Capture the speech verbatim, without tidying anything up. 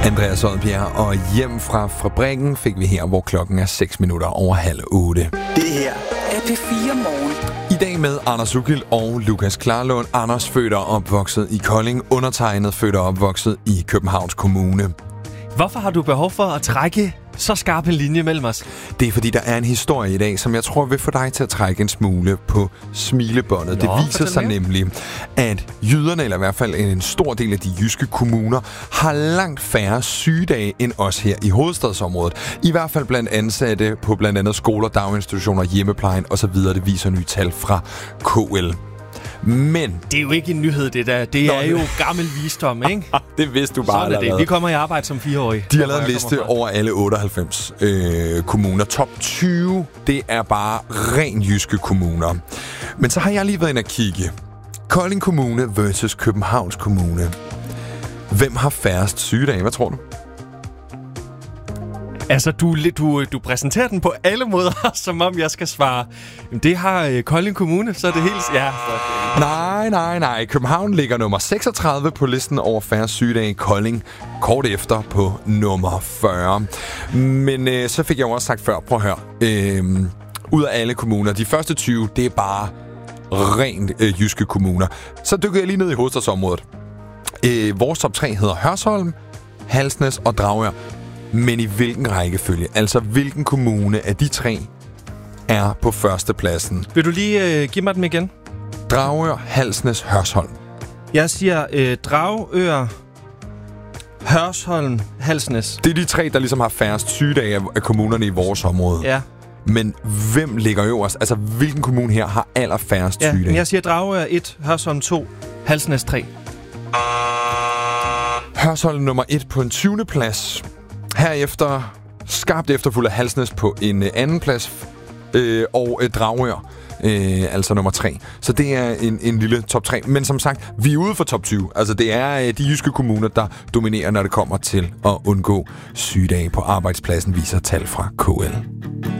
Andreas Odbjerg, og hjem fra fabrikken fik vi her, hvor klokken er seks minutter over halv otte. Det her er P fire Morgen. I dag med Anders Ugild og Lukas Klarlund. Anders født og opvokset i Kolding, undertegnet født og opvokset i Københavns Kommune. Hvorfor har du behov for at trække så skarp en linje mellem os? Det er fordi, der er en historie i dag, som jeg tror vil få dig til at trække en smule på smilebåndet. Nå, det viser sig mere. nemlig, at jyderne, eller i hvert fald en stor del af de jyske kommuner, har langt færre sygedage end os her i hovedstadsområdet. I hvert fald blandt ansatte på blandt andet skoler, daginstitutioner, hjemmeplejen osv. Det viser nye tal fra K L. Men det er jo ikke en nyhed, det der. Det Nå, er jo gammel visdom, ikke? Det vidste du bare allerede. Vi kommer i arbejde som fireårige. De har lavet en liste over alle otteoghalvfems øh, kommuner. Top tyve, det er bare ren jyske kommuner. Men så har jeg lige været inde at kigge. Kolding Kommune versus Københavns Kommune. Hvem har færrest sygedage? Hvad tror du? Altså, du, du, du præsenterer den på alle måder, som om jeg skal svare. Det har øh, Kolding Kommune, så er det helt... Ja. Nej, nej, nej. København ligger nummer seksogtredive på listen over færre sygedage. Kolding kort efter på nummer fyrre. Men øh, så fik jeg jo også sagt før, prøv at høre. Øh, ud af alle kommuner, de første tyve, det er bare rent øh, jyske kommuner. Så dykkede jeg lige ned i hovedstadsområdet. Øh, vores top tre hedder Hørsholm, Halsnæs og Dragør. Men i hvilken rækkefølge? Altså, hvilken kommune af de tre er på førstepladsen? Vil du lige øh, give mig dem igen? Dragør, Halsnæs, Hørsholm. Jeg siger øh, Dragør, Hørsholm, Halsnæs. Det er de tre, der ligesom har færrest sygedage af, af kommunerne i vores område. Ja. Men hvem ligger øverst? Altså, hvilken kommune her har allerfærrest ja, sygedage? Jeg siger Dragør et, Hørsholm to, Halsnæs tre. Hørsholm nummer et på en tyvende plads. Herefter skarpt efterfulgt af Halsnæs på en øh, anden plads, øh, og øh, Dragør, øh, altså nummer tre. Så det er en, en lille top tre. Men som sagt, vi er ude for top tyve. Altså det er øh, de jyske kommuner, der dominerer, når det kommer til at undgå sygedage på arbejdspladsen, viser tal fra K L.